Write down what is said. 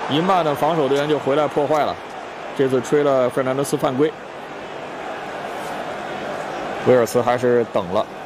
一慢的防守队员就回来破坏了，这次吹了费尔南德斯犯规，威尔斯还是等了。